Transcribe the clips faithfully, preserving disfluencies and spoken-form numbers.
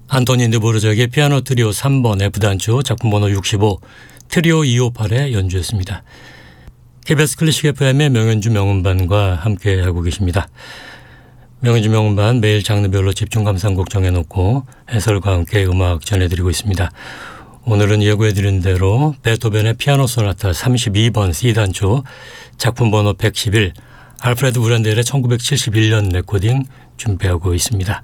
안토니 드보르작의 피아노 트리오 삼 번 F단조 작품 번호 육십오 트리오 이백오십팔에 연주했습니다. 케이비에스 클래식 에프엠의 명연주 명음반과 함께하고 계십니다. 명연주 명음반 매일 장르별로 집중 감상곡 정해놓고 해설과 함께 음악 전해드리고 있습니다. 오늘은 예고해드린 대로 베토벤의 피아노 소나타 삼십이 번 C단조 작품 번호 백십일 알프레드 브란델의 천구백칠십일 년 레코딩 준비하고 있습니다.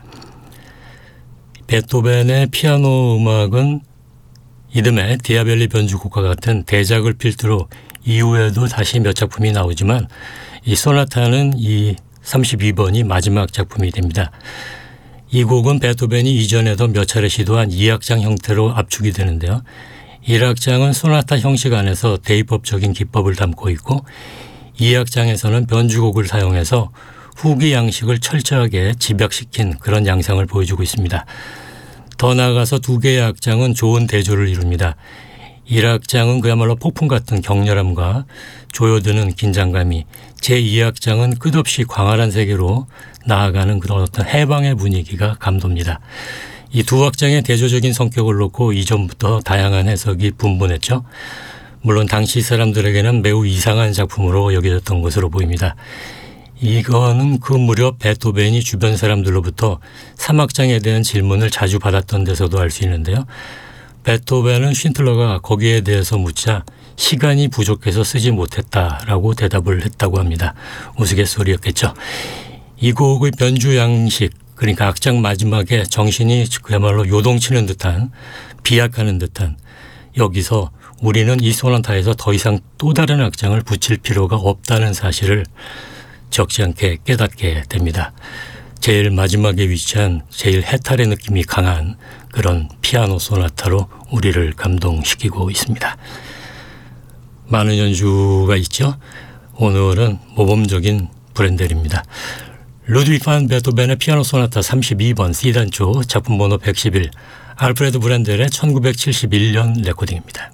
베토벤의 피아노 음악은 이듬해 디아벨리 변주곡과 같은 대작을 필두로 이후에도 다시 몇 작품이 나오지만 이 소나타는 이 삼십이 번이 마지막 작품이 됩니다. 이 곡은 베토벤이 이전에도 몇 차례 시도한 이 악장 형태로 압축이 되는데요. 일 악장은 소나타 형식 안에서 대입법적인 기법을 담고 있고 이 악장에서는 변주곡을 사용해서 후기 양식을 철저하게 집약시킨 그런 양상을 보여주고 있습니다. 더 나아가서 두 개의 악장은 좋은 대조를 이룹니다. 일 악장은 그야말로 폭풍 같은 격렬함과 조여드는 긴장감이, 제이 악장은 끝없이 광활한 세계로 나아가는 그런 어떤 해방의 분위기가 감돕니다. 이 두 악장의 대조적인 성격을 놓고 이전부터 다양한 해석이 분분했죠. 물론 당시 사람들에게는 매우 이상한 작품으로 여겨졌던 것으로 보입니다. 이거는 그 무렵 베토벤이 주변 사람들로부터 삼 악장에 대한 질문을 자주 받았던 데서도 알 수 있는데요. 베토벤은 쉰틀러가 거기에 대해서 묻자 시간이 부족해서 쓰지 못했다라고 대답을 했다고 합니다. 우스갯소리였겠죠. 이 곡의 변주 양식, 그러니까 악장 마지막에 정신이 그야말로 요동치는 듯한, 비약하는 듯한, 여기서 우리는 이 소나타에서 더 이상 또 다른 악장을 붙일 필요가 없다는 사실을 적지 않게 깨닫게 됩니다. 제일 마지막에 위치한 제일 해탈의 느낌이 강한 그런 피아노 소나타로 우리를 감동시키고 있습니다. 많은 연주가 있죠. 오늘은 모범적인 브랜델입니다. 루드위그 반 베토벤의 피아노 소나타 삼십이 번 C단조 작품 번호 백십일 알프레드 브란델의 천구백칠십일 년 레코딩입니다.